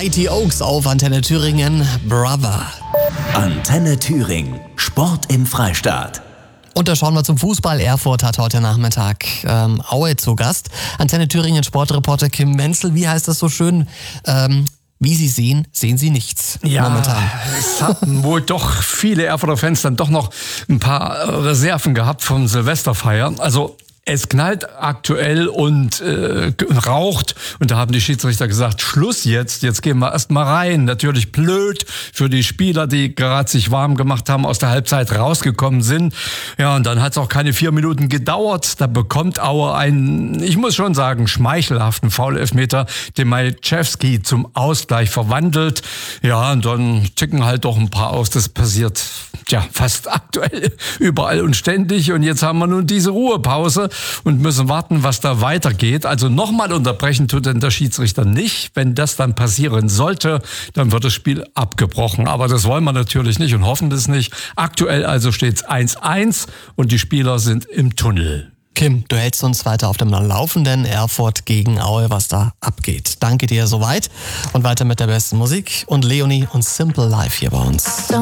Mighty Oaks auf Antenne Thüringen, Brother. Antenne Thüringen, Sport im Freistaat. Und da schauen wir zum Fußball. Erfurt hat heute Nachmittag Aue zu Gast. Antenne Thüringen Sportreporter Kim Menzel, wie heißt das so schön? Wie Sie sehen, sehen Sie nichts momentan. Es hatten wohl doch viele Erfurter Fans dann doch noch ein paar Reserven gehabt vom Silvesterfeier. Also es knallt aktuell und raucht. Und da haben die Schiedsrichter gesagt, Schluss jetzt gehen wir erst mal rein. Natürlich blöd für die Spieler, die gerade sich warm gemacht haben, aus der Halbzeit rausgekommen sind. Ja, und dann hat es auch keine 4 Minuten gedauert. Da bekommt Aue einen, ich muss schon sagen, schmeichelhaften Foul-Elfmeter, den Majczewski zum Ausgleich verwandelt. Ja, und dann ticken halt doch ein paar aus. Das passiert fast aktuell überall und ständig. Und jetzt haben wir nun diese Ruhepause und müssen warten, was da weitergeht. Also nochmal unterbrechen tut denn der Schiedsrichter nicht. Wenn das dann passieren sollte, dann wird das Spiel abgebrochen. Aber das wollen wir natürlich nicht und hoffen das nicht. Aktuell also steht es 1-1 und die Spieler sind im Tunnel. Kim, du hältst uns weiter auf dem Laufenden. Erfurt gegen Aue, was da abgeht. Danke dir soweit und weiter mit der besten Musik und Leonie und Simple Life hier bei uns.